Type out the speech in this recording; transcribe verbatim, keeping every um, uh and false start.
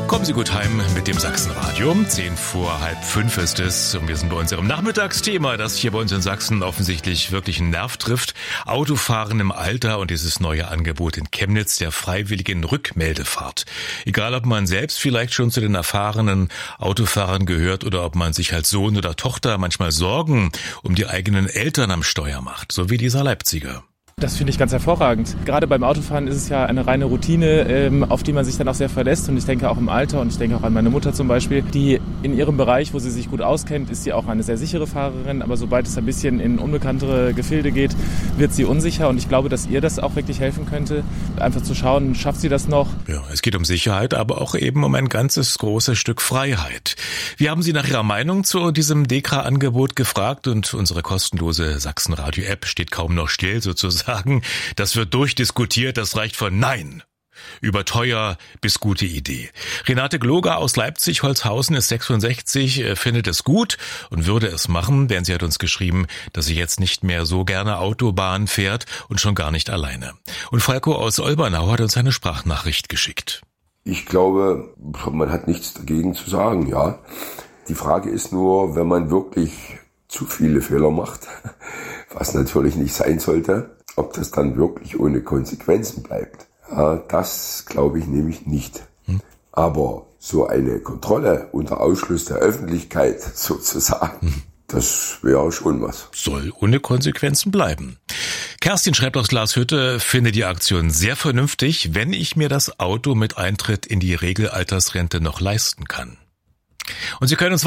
Kommen Sie gut heim mit dem Sachsenradio. Zehn vor halb fünf ist es und wir sind bei unserem Nachmittagsthema, das hier bei uns in Sachsen offensichtlich wirklich einen Nerv trifft. Autofahren im Alter und dieses neue Angebot in Chemnitz der freiwilligen Rückmeldefahrt. Egal, ob man selbst vielleicht schon zu den erfahrenen Autofahrern gehört oder ob man sich als Sohn oder Tochter manchmal Sorgen um die eigenen Eltern am Steuer macht, so wie dieser Leipziger. Das finde ich ganz hervorragend. Gerade beim Autofahren ist es ja eine reine Routine, ähm, auf die man sich dann auch sehr verlässt. Und ich denke auch im Alter, und ich denke auch an meine Mutter zum Beispiel, die in ihrem Bereich, wo sie sich gut auskennt, ist sie auch eine sehr sichere Fahrerin. Aber sobald es ein bisschen in unbekanntere Gefilde geht, wird sie unsicher. Und ich glaube, dass ihr das auch wirklich helfen könnte, einfach zu schauen, schafft sie das noch? Ja, es geht um Sicherheit, aber auch eben um ein ganzes großes Stück Freiheit. Wir haben Sie nach Ihrer Meinung zu diesem Dekra-Angebot gefragt und unsere kostenlose Sachsen-Radio-App steht kaum noch still sozusagen. Das wird durchdiskutiert, das reicht von Nein über teuer bis gute Idee. Renate Gloger aus Leipzig-Holzhausen ist sechsundsechzig, findet es gut und würde es machen, denn sie hat uns geschrieben, dass sie jetzt nicht mehr so gerne Autobahn fährt und schon gar nicht alleine. Und Falco aus Olbernau hat uns eine Sprachnachricht geschickt. Ich glaube, man hat nichts dagegen zu sagen, ja. Die Frage ist nur, wenn man wirklich zu viele Fehler macht, was natürlich nicht sein sollte, ob das dann wirklich ohne Konsequenzen bleibt. Ja, das glaube ich nämlich nicht. Hm. Aber so eine Kontrolle unter Ausschluss der Öffentlichkeit sozusagen, hm. das wäre schon was. Soll ohne Konsequenzen bleiben. Kerstin schreibt aus Glashütte, finde die Aktion sehr vernünftig, wenn ich mir das Auto mit Eintritt in die Regelaltersrente noch leisten kann. Und Sie können uns